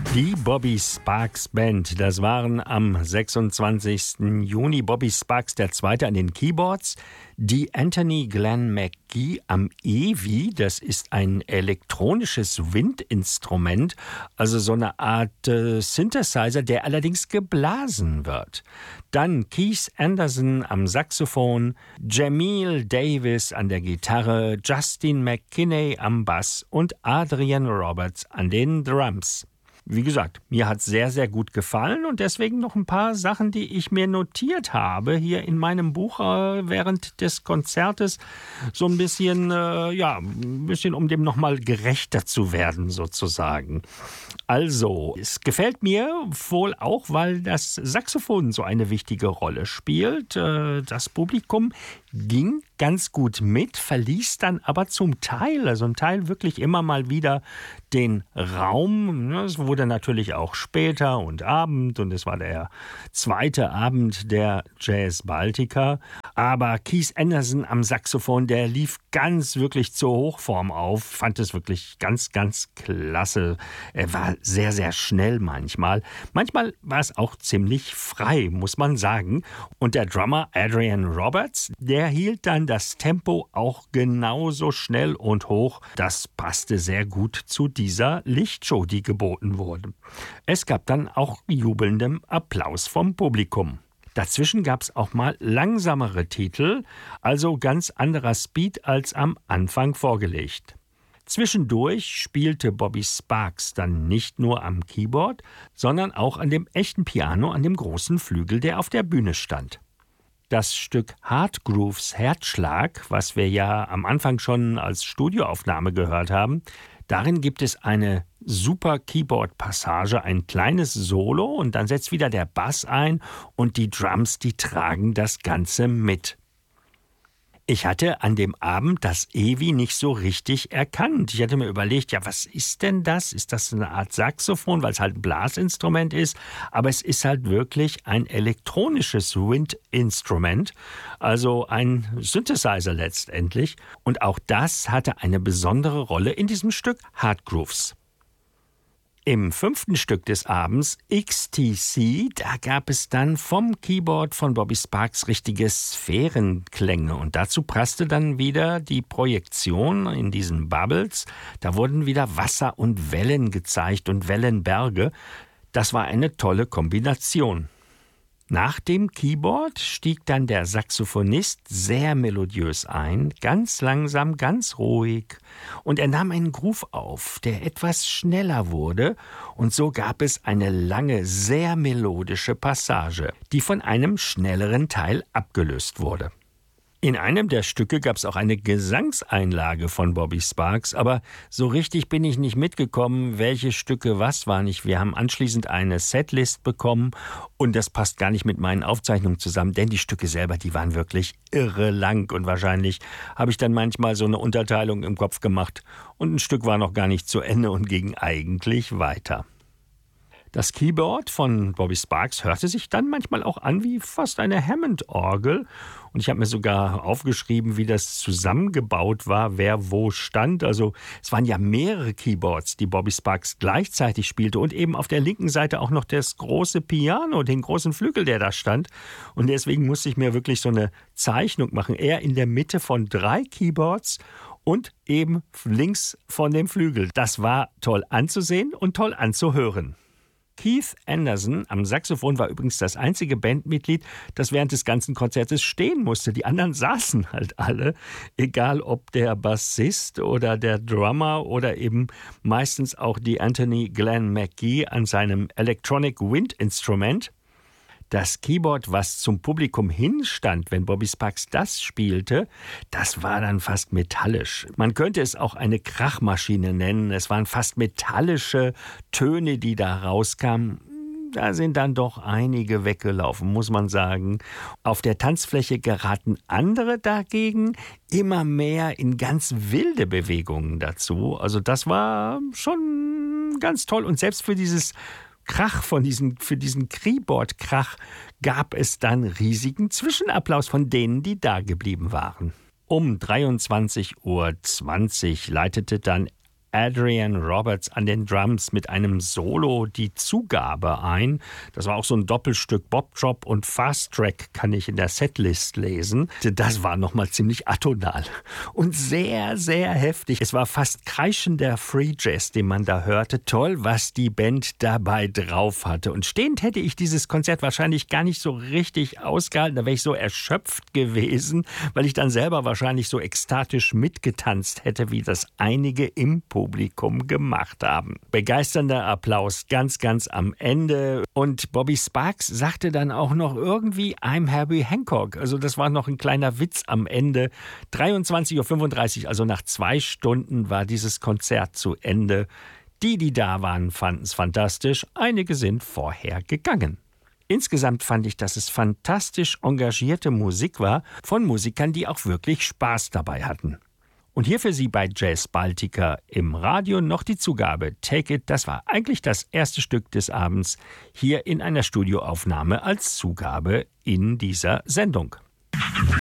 Die Bobby Sparks Band, das waren am 26. Juni Bobby Sparks der Zweite an den Keyboards, die Anthony Glenn McGee am EVI, das ist ein elektronisches Windinstrument, also so eine Art Synthesizer, der allerdings geblasen wird. Dann Keith Anderson am Saxophon, Jamil Davis an der Gitarre, Justin McKinney am Bass und Adrian Roberts an den Drums. Wie gesagt, mir hat es sehr, sehr gut gefallen und deswegen noch ein paar Sachen, die ich mir notiert habe hier in meinem Buch während des Konzertes. So ein bisschen, um dem nochmal gerechter zu werden sozusagen. Also, es gefällt mir wohl auch, weil das Saxophon so eine wichtige Rolle spielt. Das Publikum ging ganz gut mit, verließ dann aber zum Teil wirklich immer mal wieder den Raum. Es wurde natürlich auch später und Abend und es war der zweite Abend der Jazz Baltica. Aber Keith Anderson am Saxophon, der lief wirklich zur Hochform auf. Ich fand es wirklich ganz, ganz klasse. Er war sehr, sehr schnell manchmal. Manchmal war es auch ziemlich frei, muss man sagen. Und der Drummer Adrian Roberts, der hielt dann das Tempo auch genauso schnell und hoch. Das passte sehr gut zu dieser Lichtshow, die geboten wurde. Es gab dann auch jubelndem Applaus vom Publikum. Dazwischen gab es auch mal langsamere Titel, also ganz anderer Speed als am Anfang vorgelegt. Zwischendurch spielte Bobby Sparks dann nicht nur am Keyboard, sondern auch an dem echten Piano, an dem großen Flügel, der auf der Bühne stand. Das Stück Hard Grooves Herzschlag, was wir ja am Anfang schon als Studioaufnahme gehört haben, darin gibt es eine super Keyboard-Passage, ein kleines Solo und dann setzt wieder der Bass ein und die Drums, die tragen das Ganze mit. Ich hatte an dem Abend das EVI nicht so richtig erkannt. Ich hatte mir überlegt, ja, was ist denn das? Ist das eine Art Saxophon, weil es halt ein Blasinstrument ist? Aber es ist halt wirklich ein elektronisches Windinstrument, also ein Synthesizer letztendlich. Und auch das hatte eine besondere Rolle in diesem Stück Hard Grooves. Im 5. Stück des Abends, XTC, da gab es dann vom Keyboard von Bobby Sparks richtige Sphärenklänge. Und dazu passte dann wieder die Projektion in diesen Bubbles. Da wurden wieder Wasser und Wellen gezeigt und Wellenberge. Das war eine tolle Kombination. Nach dem Keyboard stieg dann der Saxophonist sehr melodiös ein, ganz langsam, ganz ruhig. Und er nahm einen Groove auf, der etwas schneller wurde. Und so gab es eine lange, sehr melodische Passage, die von einem schnelleren Teil abgelöst wurde. In einem der Stücke gab es auch eine Gesangseinlage von Bobby Sparks, aber so richtig bin ich nicht mitgekommen, welche Stücke was waren. Wir haben anschließend eine Setlist bekommen und das passt gar nicht mit meinen Aufzeichnungen zusammen, denn die Stücke selber, die waren wirklich irre lang und wahrscheinlich habe ich dann manchmal so eine Unterteilung im Kopf gemacht und ein Stück war noch gar nicht zu Ende und ging eigentlich weiter. Das Keyboard von Bobby Sparks hörte sich dann manchmal auch an wie fast eine Hammond-Orgel. Und ich habe mir sogar aufgeschrieben, wie das zusammengebaut war, wer wo stand. Also es waren ja mehrere Keyboards, die Bobby Sparks gleichzeitig spielte. Und eben auf der linken Seite auch noch das große Piano, den großen Flügel, der da stand. Und deswegen musste ich mir wirklich so eine Zeichnung machen. Er in der Mitte von 3 Keyboards und eben links von dem Flügel. Das war toll anzusehen und toll anzuhören. Keith Anderson am Saxophon war übrigens das einzige Bandmitglied, das während des ganzen Konzertes stehen musste. Die anderen saßen halt alle, egal ob der Bassist oder der Drummer oder eben meistens auch die Anthony Glenn McGee an seinem Electronic Wind Instrument. Das Keyboard, was zum Publikum hinstand, wenn Bobby Sparks das spielte, das war dann fast metallisch. Man könnte es auch eine Krachmaschine nennen. Es waren fast metallische Töne, die da rauskamen. Da sind dann doch einige weggelaufen, muss man sagen. Auf der Tanzfläche geraten andere dagegen immer mehr in ganz wilde Bewegungen dazu. Also das war schon ganz toll. Und selbst für dieses Krach für diesen Keyboard-Krach gab es dann riesigen Zwischenapplaus von denen, die da geblieben waren. Um 23:20 Uhr leitete dann Adrian Roberts an den Drums mit einem Solo die Zugabe ein. Das war auch so ein Doppelstück. Bob Drop und Fast Track kann ich in der Setlist lesen. Das war nochmal ziemlich atonal und sehr, sehr heftig. Es war fast kreischender Free Jazz, den man da hörte. Toll, was die Band dabei drauf hatte. Und stehend hätte ich dieses Konzert wahrscheinlich gar nicht so richtig ausgehalten. Da wäre ich so erschöpft gewesen, weil ich dann selber wahrscheinlich so ekstatisch mitgetanzt hätte, wie das einige im Publikum gemacht haben. Begeisternder Applaus ganz, ganz am Ende. Und Bobby Sparks sagte dann auch noch irgendwie I'm Herbie Hancock. Also das war noch ein kleiner Witz am Ende. 23:35 Uhr, also nach 2 Stunden war dieses Konzert zu Ende. Die da waren, fanden es fantastisch. Einige sind vorher gegangen. Insgesamt fand ich, dass es fantastisch engagierte Musik war von Musikern, die auch wirklich Spaß dabei hatten. Und hier für Sie bei Jazz Baltica im Radio noch die Zugabe Take It. Das war eigentlich das erste Stück des Abends hier in einer Studioaufnahme als Zugabe in dieser Sendung.